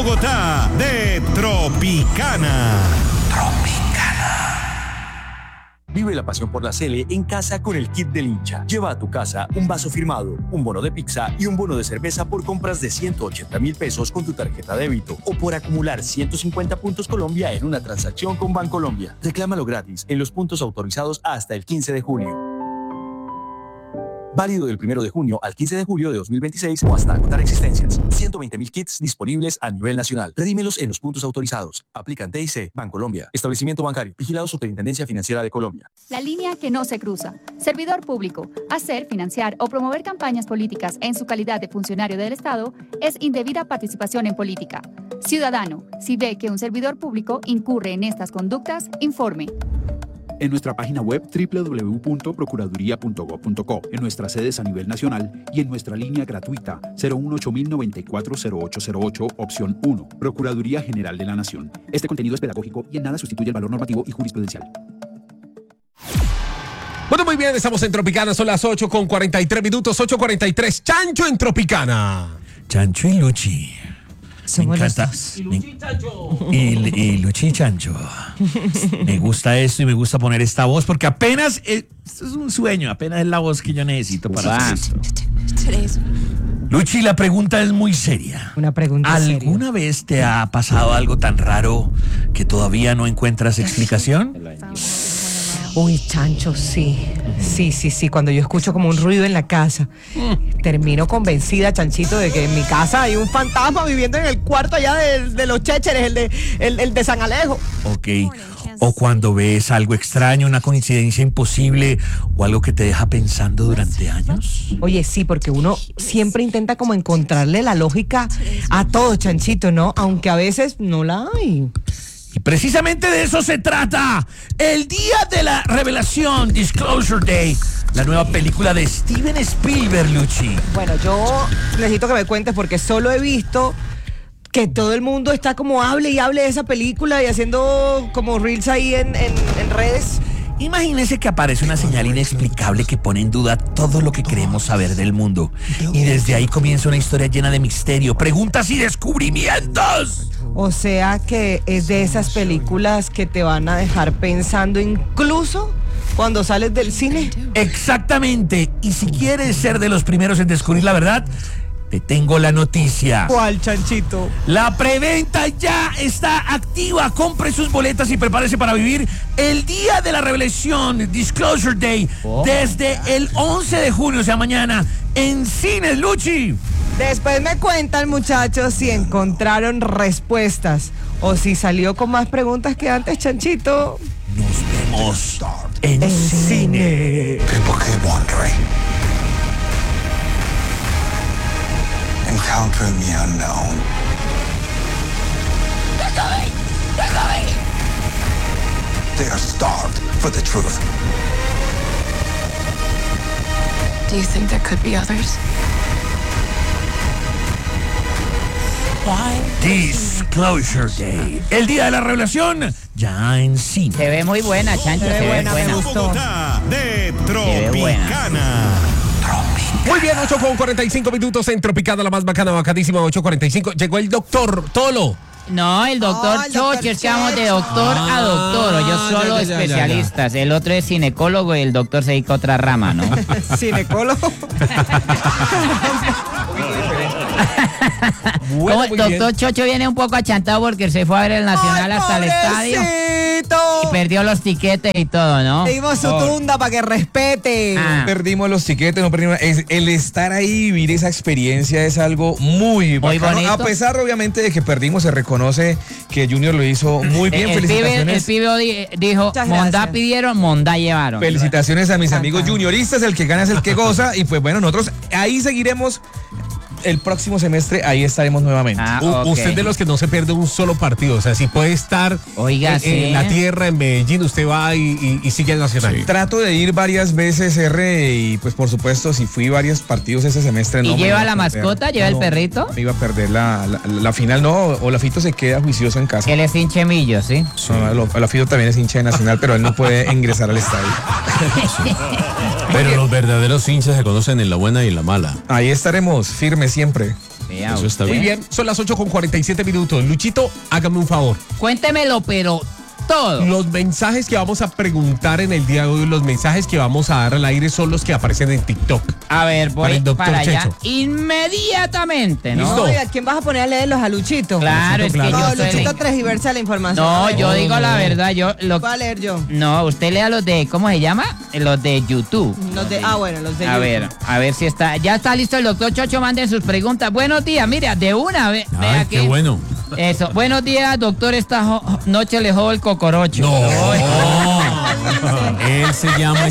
Bogotá de Tropicana. Vive la pasión por la Sele en casa con el kit del hincha. Lleva a tu casa un vaso firmado, un bono de pizza y un bono de cerveza por compras de 180,000 pesos con tu tarjeta débito o por acumular 150 puntos Colombia en una transacción con Bancolombia. Reclámalo gratis en los puntos autorizados hasta el 15 de julio. Válido del 1 de junio al 15 de julio de 2026 o hasta agotar existencias. 120,000 kits disponibles a nivel nacional. Redímelos en los puntos autorizados. Aplican TIC, Bancolombia. Establecimiento bancario. Vigilado Superintendencia Financiera de Colombia. La línea que no se cruza. Servidor público. Hacer, financiar o promover campañas políticas en su calidad de funcionario del Estado es indebida participación en política. Ciudadano, si ve que un servidor público incurre en estas conductas, informe. En nuestra página web www.procuraduría.gov.co, en nuestras sedes a nivel nacional y en nuestra línea gratuita 018-094-0808, opción 1, Procuraduría General de la Nación. Este contenido es pedagógico y en nada sustituye el valor normativo y jurisprudencial. Bueno, muy bien, estamos en Tropicana, son las 8:43 minutos, 8:43. Chancho en Tropicana. Chancho y Luchi. Somos me encanta. Y Luchi y Chancho. Me gusta esto y me gusta poner esta voz porque apenas, esto es un sueño, apenas es la voz que yo necesito para hacer esto. Luchi, la pregunta es muy seria. Una pregunta ¿Alguna vez te ha pasado algo tan raro que todavía no encuentras explicación? Uy, Chancho, sí. Sí. Cuando yo escucho como un ruido en la casa, termino convencida, Chanchito, de que en mi casa hay un fantasma viviendo en el cuarto allá de los chécheres, el de San Alejo. Ok. O cuando ves algo extraño, una coincidencia imposible o algo que te deja pensando durante años. Oye, sí, porque uno siempre intenta como encontrarle la lógica a todo, Chanchito, ¿no? Aunque a veces no la hay. Y precisamente de eso se trata. El día de la revelación, Disclosure Day, la nueva película de Steven Spielberg, Luchi. Bueno, yo necesito que me cuentes porque solo he visto que todo el mundo está como hable y hable de esa película y haciendo como reels ahí en redes. Imagínense que aparece una señal inexplicable que pone en duda todo lo que queremos saber del mundo. Y desde ahí comienza una historia llena de misterio, preguntas y descubrimientos. O sea que es de esas películas que te van a dejar pensando incluso cuando sales del cine. Exactamente. Y si quieres ser de los primeros en descubrir la verdad, te tengo la noticia. ¿Cuál, Chanchito? La preventa ya está activa. Compre sus boletas y prepárese para vivir el día de la revelación, Disclosure Day, desde el 11 de junio, o sea, mañana, en cines, Luchi. Después me cuentan, muchachos, si encontraron respuestas o si salió con más preguntas que antes, Chanchito. Nos vemos en cine. People keep wondering. Encountering the unknown. They're coming! They're coming! They are starved for the truth. Do you think there could be others? Disclosure Day, el día de la revelación, ya en cine. Se ve muy buena, Chancho, se ve buena. Me gustó. De Tropicana. Muy bien, 8:45 minutos en Tropicana, la más bacana, bacadísima, 8:45. Llegó el doctor Tolo. No, el doctor Chocho, es que vamos de doctor a doctor. Yo solo especialistas. El otro es ginecólogo y el doctor se dedica a otra rama, ¿no? ¿Ginecólogo? Bueno, doctor Chocho viene un poco achantado porque se fue a ver el Nacional hasta el estadio. Y perdió los tiquetes y todo, ¿no? Le dimos su tunda para que respete. Perdimos los tiquetes, no perdimos. El estar ahí, vivir esa experiencia es algo muy bacano. Bonito. A pesar, obviamente, de que perdimos, se reconoce que Junior lo hizo muy bien. Felicitaciones. El pibe dijo, Mondá pidieron, Mondá llevaron. Felicitaciones a mis amigos junioristas, el que gana es el que goza. Y pues bueno, nosotros ahí seguiremos. El próximo semestre ahí estaremos nuevamente. Usted de los que no se pierde un solo partido, o sea, si puede estar en la tierra, en Medellín, usted va y sigue el Nacional. Sí. Trato de ir varias veces, y pues por supuesto, si fui varios partidos ese semestre. ¿Y lleva la mascota? ¿Lleva el perrito? Me iba a perder la final, no, Olafito se queda juicioso en casa. Él es hincha Millo, ¿sí? No, Olafito también es hincha de Nacional, pero él no puede ingresar al estadio. Pero los verdaderos hinchas se conocen en la buena y en la mala. Ahí estaremos, firmes siempre. Eso está bien. Muy bien, son las 8:47. Luchito, hágame un favor. Cuéntemelo, pero todo. Los mensajes que vamos a preguntar en el día de hoy, los mensajes que vamos a dar al aire son los que aparecen en TikTok. A ver, voy para allá inmediatamente, ¿no? ¿Listo? Oiga, ¿quién vas a poner a leerlos a Luchito? Claro, es que yo Luchito transgiversa la información. No, yo digo la verdad, voy a leer yo. No, usted lea los de, ¿cómo se llama? Los de YouTube. Los de YouTube. A ver si está, ya está listo el doctor Chocho, manden sus preguntas. Buenos días, mira, de una vez. Ay, qué bueno. Eso, buenos días, doctor, esta noche le jodó el cocorocho. No. Él se llama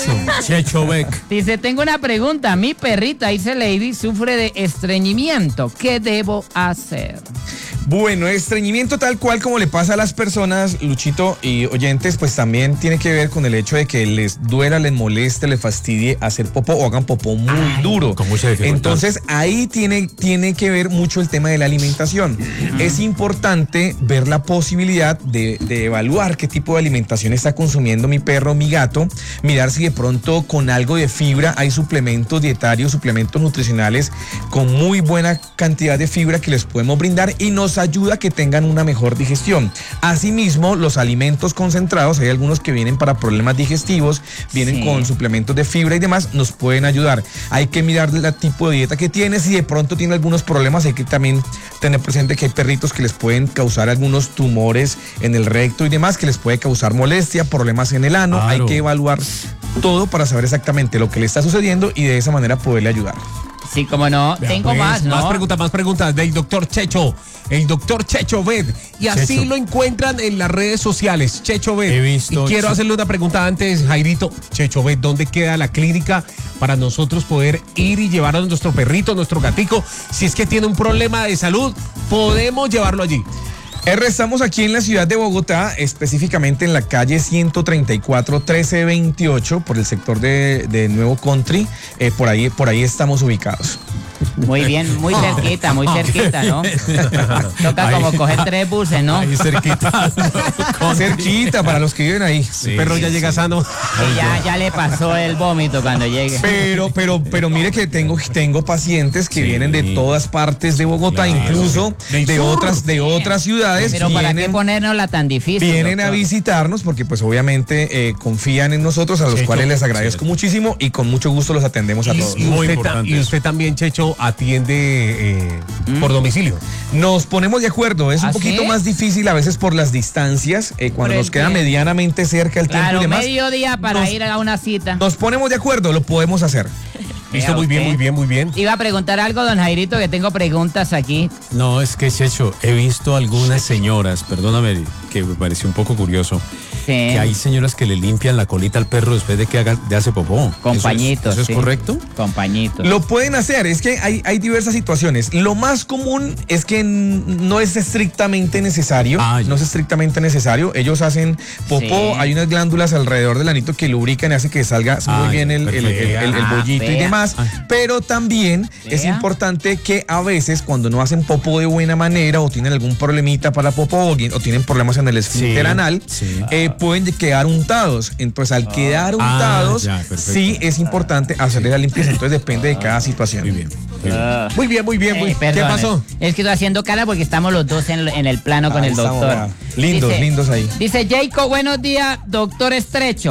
Checho Beck. Dice, tengo una pregunta. Mi perrita, dice Lady, sufre de estreñimiento. ¿Qué debo hacer? Bueno, estreñimiento tal cual como le pasa a las personas, Luchito y oyentes, pues también tiene que ver con el hecho de que les duela, les moleste, les fastidie hacer popó o hagan popó muy duro. Con mucha dificultad. Entonces ahí tiene que ver mucho el tema de la alimentación. Es importante ver la posibilidad de evaluar qué tipo de alimentación está consumiendo mi perro, mi gato, mirar si de pronto con algo de fibra hay suplementos dietarios, suplementos nutricionales con muy buena cantidad de fibra que les podemos brindar y nos ayuda a que tengan una mejor digestión. Asimismo, los alimentos concentrados, hay algunos que vienen para problemas digestivos, vienen con suplementos de fibra y demás, nos pueden ayudar. Hay que mirar el tipo de dieta que tiene, si de pronto tiene algunos problemas, hay que también tener presente que hay perritos que les pueden causar algunos tumores en el recto y demás, que les puede causar molestia, problemas en el ano. Claro. Hay que evaluar todo para saber exactamente lo que le está sucediendo y de esa manera poderle ayudar. Sí, como no. Tengo pues, más, ¿no? Más preguntas del doctor Checho. El doctor Checho Vet. Y así Checho. Lo encuentran en las redes sociales. Checho Vet. He visto. Y quiero hacerle una pregunta antes, Jairito. Checho Vet, ¿dónde queda la clínica para nosotros poder ir y llevar a nuestro perrito, nuestro gatico? Si es que tiene un problema de salud, podemos llevarlo allí. Estamos aquí en la ciudad de Bogotá, específicamente en la calle 134 1328, por el sector de Nuevo Country. Por ahí estamos ubicados. Muy bien, muy cerquita, ¿no? Toca como coger 3 buses, ¿no? Ahí cerquita. Cerquita para los que viven ahí. Sí, el perro ya llega sano. Ya le pasó el vómito cuando llegue. Pero mire que tengo pacientes que vienen de todas partes de Bogotá, incluso de otras ciudades. Pero ¿para qué ponernosla tan difícil? Vienen a visitarnos porque pues obviamente confían en nosotros, a los cuales les agradezco muchísimo y con mucho gusto los atendemos a todos. Y usted también, Checho, atiende por domicilio. Nos ponemos de acuerdo, es un poquito más difícil a veces por las distancias, cuando nos queda medianamente cerca el tiempo y demás. Mediodía para ir a una cita. Nos ponemos de acuerdo, lo podemos hacer. Listo, muy bien. Iba a preguntar algo, don Jairito, que tengo preguntas aquí. No, es que, Checho, he visto algunas señoras, perdóname, que me pareció un poco curioso, que hay señoras que le limpian la colita al perro después de que hace popó. Con pañitos. ¿Eso es correcto? Con pañitos. Lo pueden hacer, es que hay diversas situaciones. Lo más común es que no es estrictamente necesario. No es estrictamente necesario. Ellos hacen popó, hay unas glándulas alrededor del anito que lubrican y hace que salga muy bien el bollito y demás. Pero también es importante que a veces cuando no hacen popó de buena manera o tienen algún problemita para popó o tienen problemas en el esfínter anal, pueden quedar untados. Entonces al quedar untados, es importante hacerle la limpieza. Entonces depende de cada situación. Muy bien. Perdón, ¿Qué pasó? Es que estoy haciendo cara porque estamos los dos en el plano con el doctor. Lindos ahí. Dice Jacob, buenos días, doctor Estrecho.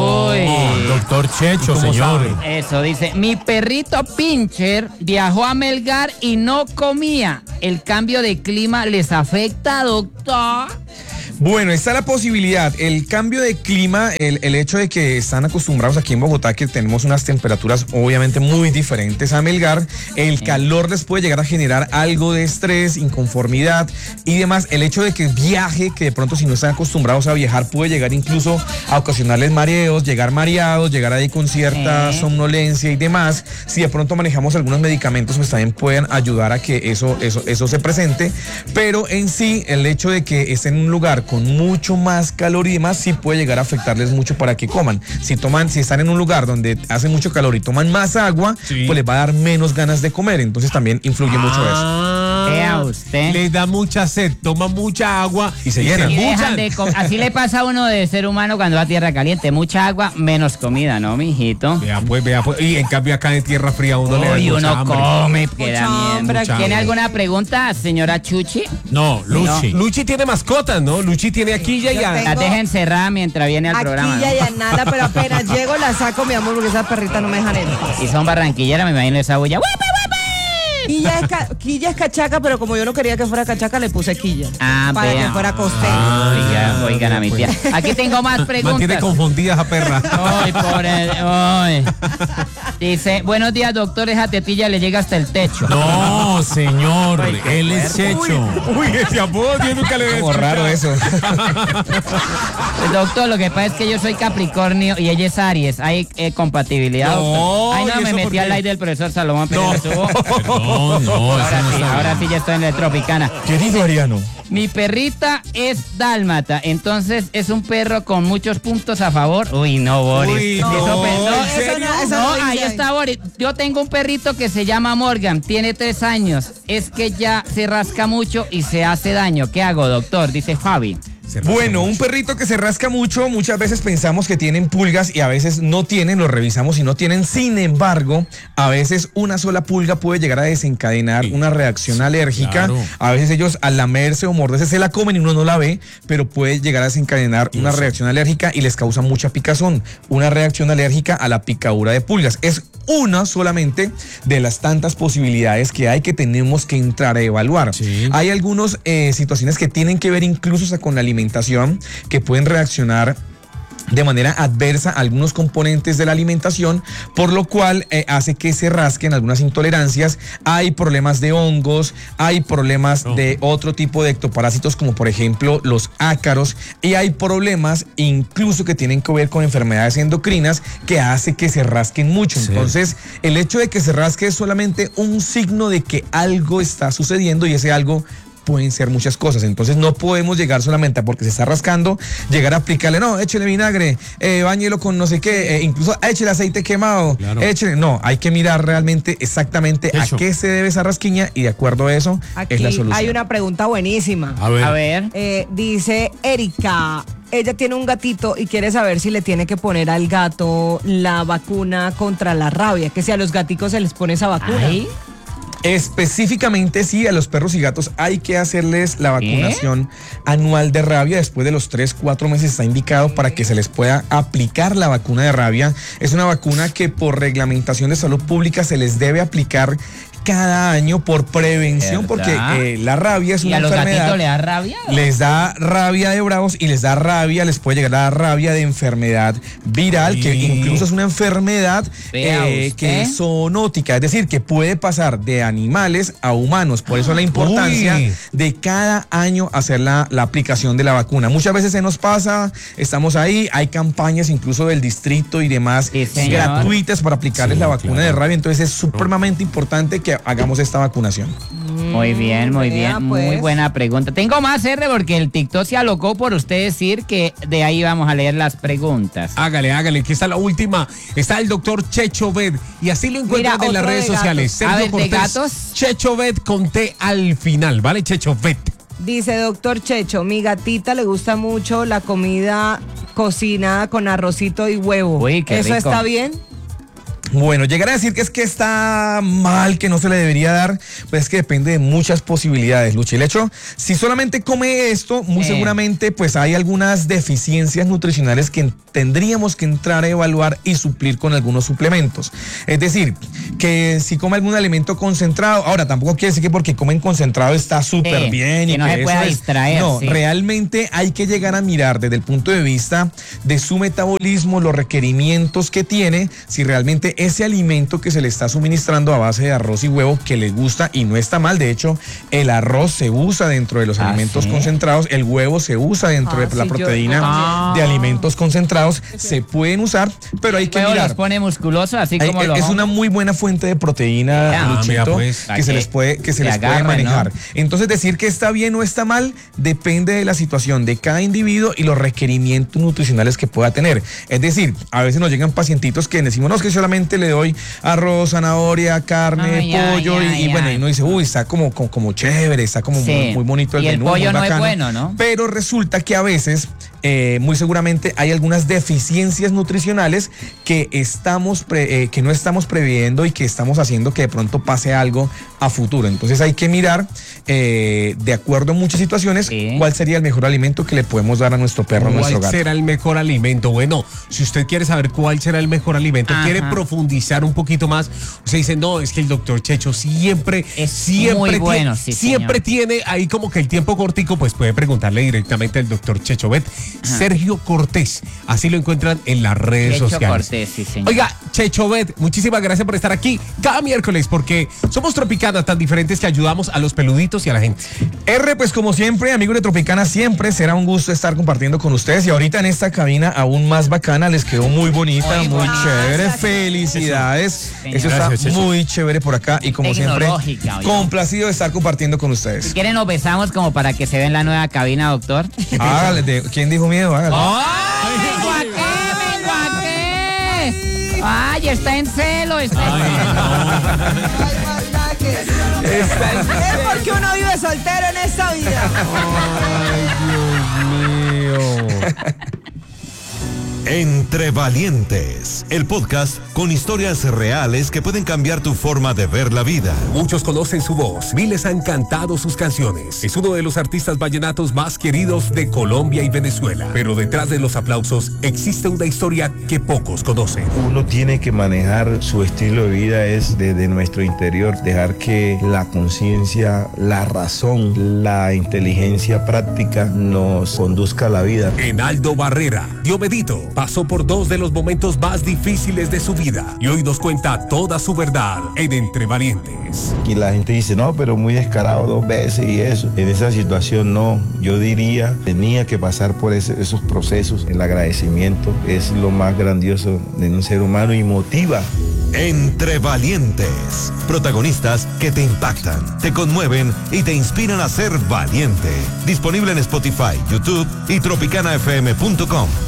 Doctor Checho, señor. Eso, dice, mi perrito Pincher viajó a Melgar y no comía. ¿El cambio de clima les afecta, doctor? Bueno, está la posibilidad, el cambio de clima, el hecho de que están acostumbrados aquí en Bogotá, que tenemos unas temperaturas obviamente muy diferentes a Melgar, el calor les puede llegar a generar algo de estrés, inconformidad y demás. El hecho de que viaje, que de pronto si no están acostumbrados a viajar, puede llegar incluso a ocasionarles mareos, llegar mareados, llegar ahí con cierta somnolencia y demás. Si de pronto manejamos algunos medicamentos, pues también pueden ayudar a que eso se presente. Pero en sí, el hecho de que estén en un lugar con mucho más calor y demás, sí puede llegar a afectarles mucho para que coman. Si están en un lugar donde hace mucho calor y toman más agua, pues les va a dar menos ganas de comer. Entonces también influye mucho eso. Vea usted. Les da mucha sed, toman mucha agua y se llenan. Así le pasa a uno de ser humano cuando va a tierra caliente. Mucha agua, menos comida, ¿no, mijito? Vea pues. Y en cambio acá en tierra fría uno le da mucha uno hambre. come, queda hambre. bien. ¿Tiene alguna pregunta, señora Chuchi? No, Luchi. No. Luchi tiene mascotas, ¿no? Luchi tiene aquí y allá. La deja encerrada mientras viene al programa. Aquí y allá nada, pero apenas llego la saco, mi amor, porque esas perritas no me dejan entrar. Y son barranquilleras, me imagino esa bulla. Quilla es cachaca, pero como yo no quería que fuera cachaca, le puse quilla. Para vea. que fuera costeño. Oigan a mi tía. Aquí tengo más preguntas. Mantiene confundida esa perra. Dice, buenos días, doctor, esa tetilla le llega hasta el techo. No, señor, él es Checho. Uy, ese apodo yo nunca le había Como raro eso. Doctor, lo que pasa es que yo soy Capricornio y ella es Aries. ¿Hay compatibilidad, doctor? Ay, no, me metí al aire del profesor Salomón, pero me subo. Ahora sí ya estoy en la Tropicana. Querido Ariano. Mi perrita es dálmata, entonces es un perro con muchos puntos a favor. Uy, no, Boris. Uy, no, ahí está Boris. Yo tengo un perrito que se llama Morgan, tiene 3 años. Es que ya se rasca mucho y se hace daño. ¿Qué hago, doctor? Dice Fabi. Bueno, un perrito que se rasca mucho, muchas veces pensamos que tienen pulgas y a veces no tienen, lo revisamos y no tienen. Sin embargo, a veces una sola pulga puede llegar a desencadenar una reacción alérgica. Claro. A veces ellos al lamerse o morderse se la comen y uno no la ve, pero puede llegar a desencadenar una reacción alérgica y les causa mucha picazón. Una reacción alérgica a la picadura de pulgas. Es una solamente de las tantas posibilidades que hay que tenemos que entrar a evaluar. Sí. Hay algunas situaciones que tienen que ver incluso con la alimentación, que pueden reaccionar de manera adversa a algunos componentes de la alimentación, por lo cual hace que se rasquen algunas intolerancias. Hay problemas de hongos, hay problemas de otro tipo de ectoparásitos como por ejemplo los ácaros, y hay problemas incluso que tienen que ver con enfermedades endocrinas que hace que se rasquen mucho. Sí. Entonces el hecho de que se rasque es solamente un signo de que algo está sucediendo, y ese algo pueden ser muchas cosas. Entonces no podemos llegar solamente a porque se está rascando, llegar a aplicarle, no, échele vinagre, báñelo con no sé qué, incluso échele aceite quemado, claro. Échele, no, hay que mirar realmente exactamente a qué se debe esa rasquiña, y de acuerdo a eso aquí es la solución. Hay una pregunta buenísima. A ver. Dice Erika, ella tiene un gatito y quiere saber si le tiene que poner al gato la vacuna contra la rabia, que si a los gaticos se les pone esa vacuna. ¿Ay? Específicamente sí, a los perros y gatos hay que hacerles la vacunación anual de rabia. Después de los 3-4 meses está indicado para que se les pueda aplicar la vacuna de rabia. Es una vacuna que por reglamentación de salud pública se les debe aplicar cada año por prevención, porque la rabia es una enfermedad. ¿Y a los gatitos le da rabia? Les da rabia de bravos y les da rabia, les puede llegar a dar rabia de enfermedad viral, que incluso es una enfermedad que es zoonótica, es decir, que puede pasar de animales a humanos. Por eso la importancia de cada año hacer la aplicación de la vacuna. Muchas veces se nos pasa, estamos ahí, hay campañas incluso del distrito y demás gratuitas para aplicarles la vacuna de rabia. Entonces es supremamente importante que hagamos esta vacunación. Muy bien, muy bien. Muy buena pregunta. Tengo más, R, porque el TikTok se alocó por usted decir que de ahí vamos a leer las preguntas. Hágale, que está la última. Está el doctor Checho Vet, y así lo encuentran en las redes sociales. Sergio Cortés, de gatos. Checho Vet con T al final, ¿vale? Checho Vet. Dice doctor Checho, mi gatita le gusta mucho la comida cocinada con arrocito y huevo. Uy, qué ¿Eso rico. está bien? Bueno, llegar a decir que es que está mal, que no se le debería dar, pues es que depende de muchas posibilidades, Luchi. El hecho, si solamente come esto, muy seguramente pues hay algunas deficiencias nutricionales que tendríamos que entrar a evaluar y suplir con algunos suplementos. Es decir, que si come algún alimento concentrado, ahora tampoco quiere decir que porque comen concentrado está súper bien, y no se pueda distraer. No, realmente hay que llegar a mirar desde el punto de vista de su metabolismo, los requerimientos que tiene, si realmente ese alimento que se le está suministrando a base de arroz y huevo, que le gusta y no está mal. De hecho, el arroz se usa dentro de los alimentos concentrados, el huevo se usa dentro de la proteína de alimentos concentrados, se pueden usar, pero hay que mirar. Los pone musculoso, así como es una muy buena fuente de proteína, Luchito, pues, que se les puede manejar. ¿No? Entonces, decir que está bien o está mal depende de la situación de cada individuo y los requerimientos nutricionales que pueda tener. Es decir, a veces nos llegan pacientitos que decimos, no, es que solamente repente le doy arroz, zanahoria, carne, pollo y bueno, y uno dice, uy, está como chévere, está como muy bonito el menú. Y el pollo no bacano, es bueno, ¿no? Pero resulta que a veces, muy seguramente hay algunas deficiencias nutricionales que que no estamos previendo y que estamos haciendo que de pronto pase algo a futuro. Entonces hay que mirar, de acuerdo a muchas situaciones, cuál sería el mejor alimento que le podemos dar a nuestro perro, a nuestro gato. ¿Cuál será el mejor alimento? Bueno, si usted quiere saber cuál será el mejor alimento, quiere profundizar un poquito más, usted dice, no, es que el doctor Checho siempre muy bueno, siempre tiene ahí como que el tiempo cortico, pues puede preguntarle directamente al doctor Checho Bet. Sergio Cortés, así lo encuentran en las redes sociales. Cortés, sí, señor. Oiga, Checho Bet, muchísimas gracias por estar aquí cada miércoles, porque somos Tropicana, tan diferentes que ayudamos a los peluditos y a la gente. Pues como siempre, amigos de Tropicana, siempre será un gusto estar compartiendo con ustedes, y ahorita en esta cabina aún más bacana, les quedó muy bonita, muy chévere. Gracias. Felicidades. Eso está muy chévere por acá, y como siempre, complacido de estar compartiendo con ustedes. Si quieren nos besamos como para que se vea en la nueva cabina, doctor. Hágale, ¿quién dijo miedo? Hágale. ¡Vengo a qué! ¡Ay, está en celo! Es porque uno vive soltero en esta vida. Ay, Dios mío. Entre Valientes, el podcast con historias reales que pueden cambiar tu forma de ver la vida. Muchos conocen su voz, miles han cantado sus canciones. Es uno de los artistas vallenatos más queridos de Colombia y Venezuela. Pero detrás de los aplausos existe una historia que pocos conocen. Uno tiene que manejar su estilo de vida, es desde nuestro interior, dejar que la conciencia, la razón, la inteligencia práctica nos conduzca a la vida. Enaldo Barrera, Diomedito, pasó por dos de los momentos más difíciles de su vida y hoy nos cuenta toda su verdad en Entre Valientes. Y la gente dice, no, pero muy descarado 2 veces y eso. En esa situación no, yo diría, tenía que pasar por esos procesos. El agradecimiento es lo más grandioso de un ser humano y motiva. Entre Valientes, protagonistas que te impactan, te conmueven y te inspiran a ser valiente. Disponible en Spotify, YouTube y tropicanafm.com.